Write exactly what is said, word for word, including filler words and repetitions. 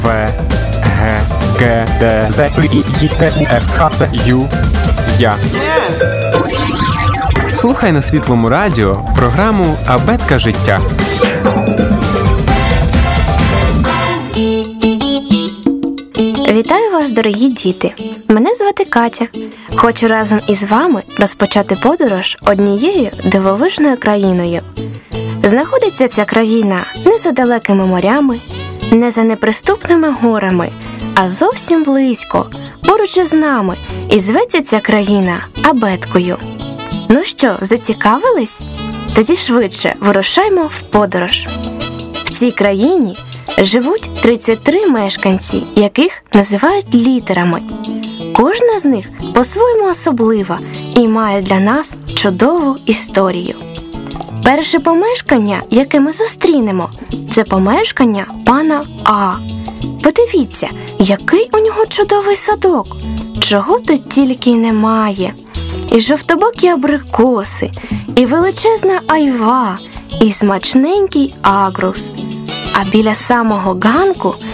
В, Г, Г, Д, З, І, Й, Т, У, Ф, Х, Ц, Ю, Я. Слухай на Світлому радіо програму «Абетка життя». Вітаю вас, дорогі діти! Мене звати Катя. Хочу разом із вами розпочати подорож однією дивовижною країною. Знаходиться ця країна не за далекими морями, не за неприступними горами, а зовсім близько, поруч із нами, і зветься ця країна Абеткою. Ну що, зацікавились? Тоді швидше вирушаймо в подорож. В цій країні живуть тридцять три мешканці, яких називають літерами. Кожна з них по-своєму особлива і має для нас чудову історію. Перше помешкання, яке ми зустрінемо, це помешкання пана А. Подивіться, який у нього чудовий садок. Чого тут тільки немає. І жовтобокі абрикоси, і величезна айва, і смачненький агрус. А біля самого ганку